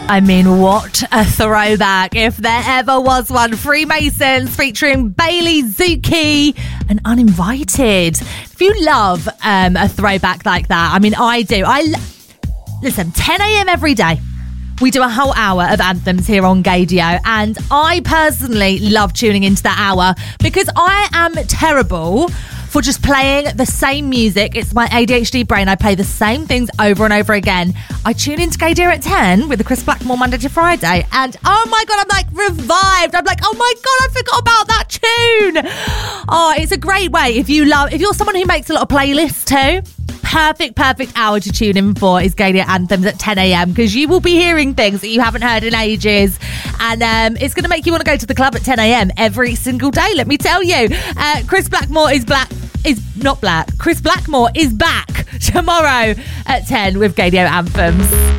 I mean, what a throwback, if there ever was one. Freemasons featuring Bailey Zuki and Uninvited. If you love a throwback like that, I mean, I do. Listen, 10 a.m. every day. We do a whole hour of anthems here on Gaydio, and I personally love tuning into that hour because I am terrible for just playing the same music. It's my ADHD brain. I play the same things over and over again. I tune into Gaydio at 10 with the Chris Blackmore Monday to Friday, and oh my God, I'm like revived. I'm like, oh my God, I forgot about that tune. Oh, it's a great way if you're someone who makes a lot of playlists too. Perfect hour to tune in for is Gaydio Anthems at 10 a.m. because you will be hearing things that you haven't heard in ages, and it's going to make you want to go to the club at 10 a.m. every single day, let me tell you. Chris Blackmore Chris Blackmore is back tomorrow at 10 with Gaydio Anthems.